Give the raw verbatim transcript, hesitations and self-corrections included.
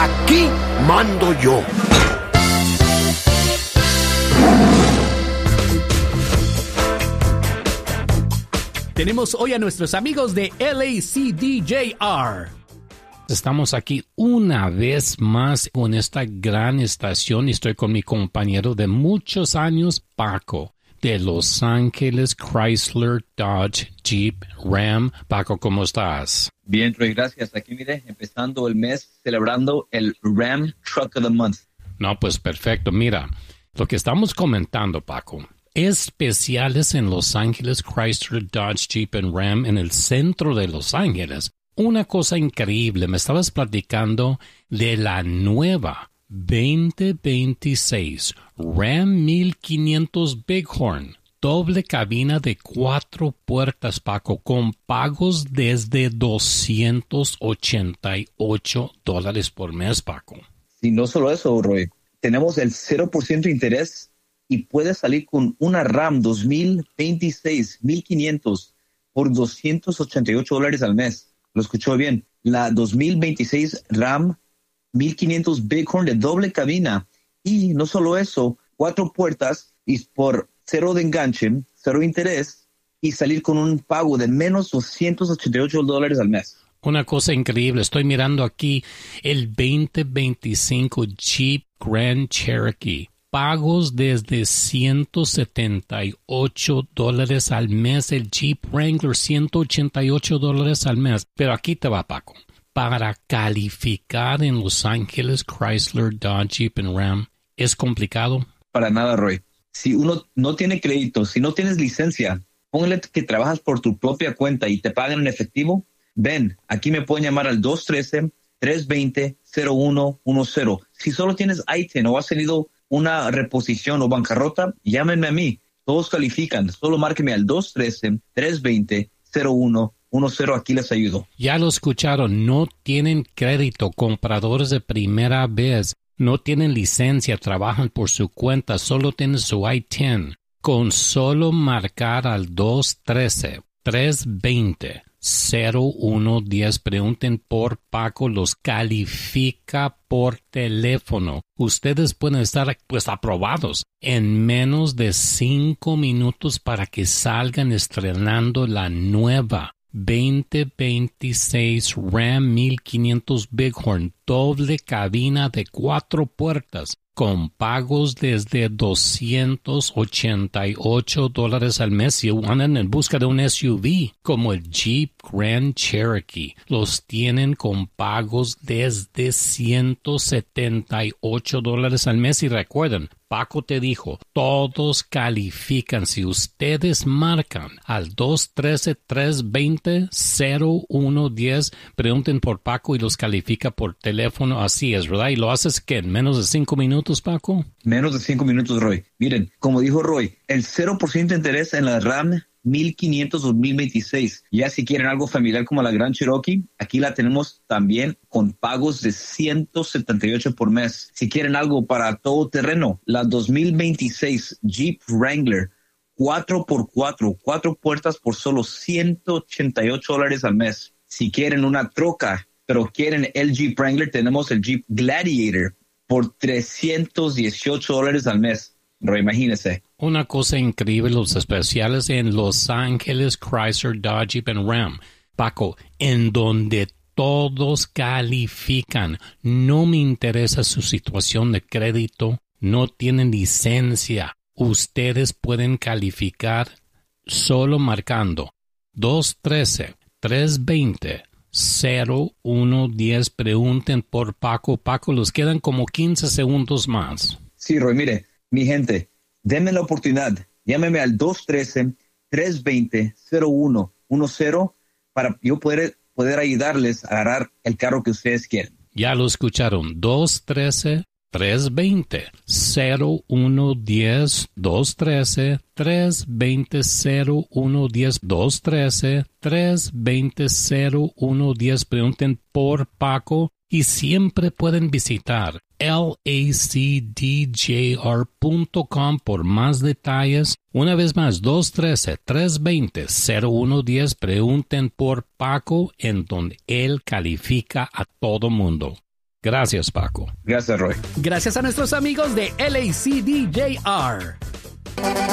Aquí mando yo. Tenemos hoy a nuestros amigos de L A C D J R. Estamos aquí una vez más con esta gran estación y estoy con mi compañero de muchos años, Paco, de Los Ángeles Chrysler Dodge Jeep Ram. Paco, ¿cómo estás? Bien, Troy, gracias. Aquí, mire, empezando el mes celebrando el Ram Truck of the Month. No, pues perfecto. Mira, lo que estamos comentando, Paco, especiales en Los Ángeles Chrysler Dodge Jeep and Ram en el centro de Los Ángeles. Una cosa increíble, me estabas platicando de la nueva veinte veintiséis Ram mil quinientos Bighorn, doble cabina de cuatro puertas, Paco, con pagos desde doscientos ochenta y ocho dólares por mes, Paco. Y no solo eso, Roy, tenemos el cero por ciento de interés y puedes salir con una Ram dos mil veintiséis mil quinientos por doscientos ochenta y ocho dólares al mes. Lo escuchó bien. La dos mil veintiséis Ram mil quinientos Bighorn de doble cabina. Y no solo eso, cuatro puertas y por cero de enganche, cero interés y salir con un pago de menos doscientos ochenta y ocho dólares al mes. Una cosa increíble. Estoy mirando aquí el veinte veinticinco Jeep Grand Cherokee. Pagos desde ciento setenta y ocho dólares al mes. El Jeep Wrangler, ciento ochenta y ocho dólares al mes. Pero aquí te va, Paco. Para calificar en Los Ángeles Chrysler Dodge Jeep and Ram, ¿es complicado? Para nada, Roy. Si uno no tiene crédito, si no tienes licencia, póngale que trabajas por tu propia cuenta y te pagan en efectivo. Ven, aquí me pueden llamar al dos uno tres, tres dos cero, cero uno uno cero. Si solo tienes I T I N o has tenido una reposición o bancarrota, llámenme a mí. Todos califican. Solo márqueme al dos uno tres, tres dos cero, cero uno uno cero. Aquí les ayudo. Ya lo escucharon. No tienen crédito. Compradores de primera vez. No tienen licencia. Trabajan por su cuenta. Solo tienen su I T I N. Con solo marcar al dos uno tres, tres dos cero, cero uno uno cero. Pregunten por Paco, los califica por teléfono. Ustedes pueden estar pues aprobados en menos de cinco minutos para que salgan estrenando la nueva veinte veintiséis Ram mil quinientos Bighorn, doble cabina de cuatro puertas, con pagos desde doscientos ochenta y ocho dólares al mes si andan en busca de un S U V como el Jeep Grand Cherokee. Los tienen con pagos desde ciento setenta y ocho dólares al mes y recuerden, Paco te dijo, todos califican. Si ustedes marcan al dos uno tres, tres dos cero, cero uno uno cero, pregunten por Paco y los califica por teléfono. Así es, ¿verdad? ¿Y lo haces qué? ¿En menos de cinco minutos, Paco? Menos de cinco minutos, Roy. Miren, como dijo Roy, el cero por ciento de interés en la Ram mil quinientos dos mil veintiséis. Ya si quieren algo familiar como la Grand Cherokee, aquí la tenemos también con pagos de ciento setenta y ocho por mes. Si quieren algo para todo terreno, la dos mil veintiséis Jeep Wrangler cuatro por cuatro, cuatro puertas por solo ciento ochenta y ocho dólares al mes. Si quieren una troca, pero quieren el Jeep Wrangler, tenemos el Jeep Gladiator por trescientos dieciocho dólares al mes. Pero imagínese. Una cosa increíble, los especiales en Los Ángeles Chrysler Dodge Jeep and Ram. Paco, en donde todos califican. No me interesa su situación de crédito. No tienen licencia. Ustedes pueden calificar solo marcando dos uno tres, tres dos cero, cero uno uno cero. Pregunten por Paco. Paco, los quedan como quince segundos más. Sí, Roy, mire. Mi gente, denme la oportunidad. Llámeme al dos uno tres, tres dos cero, cero uno uno cero para yo poder, poder ayudarles a agarrar el carro que ustedes quieren. Ya lo escucharon. dos uno tres, tres dos cero, cero uno uno cero. dos uno tres, tres dos cero, cero uno uno cero. dos uno tres, tres dos cero, cero uno uno cero. Pregunten por Paco. Y siempre pueden visitar L A C D J R punto com por más detalles. Una vez más, dos uno tres, tres dos cero, cero uno uno cero. Pregunten por Paco, en donde él califica a todo mundo. Gracias, Paco. Gracias, Roy. Gracias a nuestros amigos de L A C D J R.